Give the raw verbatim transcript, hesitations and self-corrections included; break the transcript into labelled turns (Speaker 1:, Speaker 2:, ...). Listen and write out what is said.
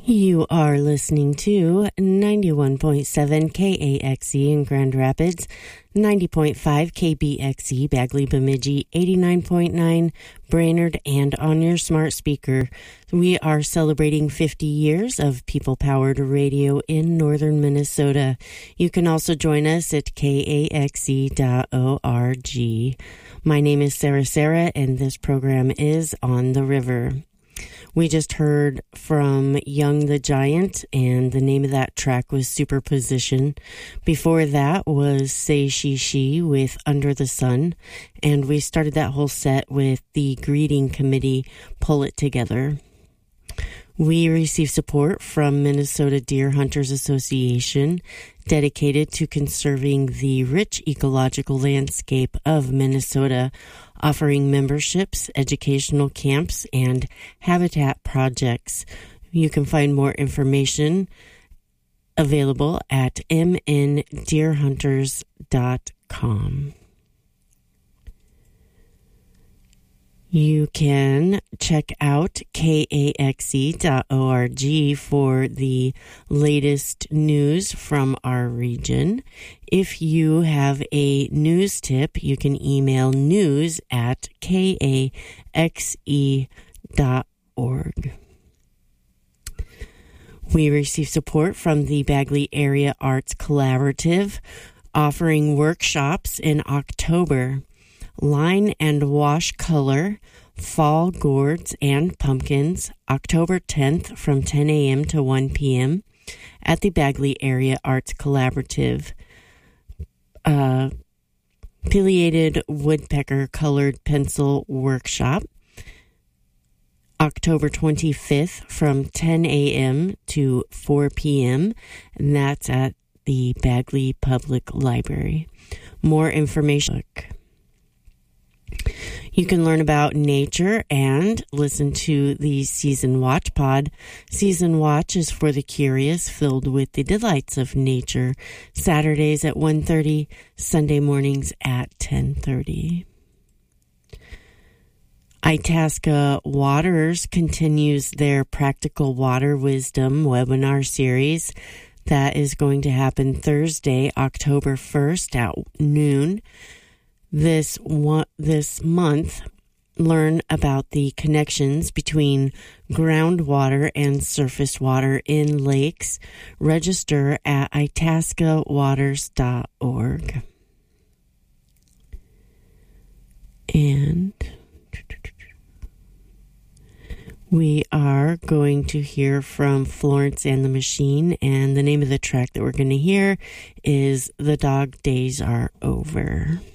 Speaker 1: You are listening to ninety-one point seven K A X E in Grand Rapids, ninety point five K B X E Bagley Bemidji, eighty-nine point nine Brainerd, and on your smart speaker. We are celebrating fifty years of people-powered radio in northern Minnesota. You can also join us at K A X E dot org. My name is Sarah Sarah, and this program is On the River. We just heard from Young the Giant, and the name of that track was Superposition. Before that was Say She She with Under the Sun, and we started that whole set with the Greeting Committee, Pull It Together. We receive support from Minnesota Deer Hunters Association, dedicated to conserving the rich ecological landscape of Minnesota, offering memberships, educational camps, and habitat projects. You can find more information available at m n deer hunters dot com. You can check out K A X E dot org for the latest news from our region. If you have a news tip, you can email news at K A X E dot org. We receive support from the Bagley Area Arts Collaborative, offering workshops in October. Line and wash color, fall gourds and pumpkins, October tenth from ten a.m. to one p.m. at the Bagley Area Arts Collaborative. Uh, pileated woodpecker colored pencil workshop, October twenty-fifth from ten a.m. to four p.m. and that's at the Bagley Public Library. More information. You can learn about nature and listen to the Season Watch pod. Season Watch is for the curious, filled with the delights of nature. Saturdays at one thirty, Sunday mornings at ten thirty. Itasca Waters continues their Practical Water Wisdom webinar series. That is going to happen Thursday, October first at noon. This one, this month, learn about the connections between groundwater and surface water in lakes. Register at itasca waters dot org. And we are going to hear from Florence and the Machine, and the name of the track that we're going to hear is The Dog Days Are Over.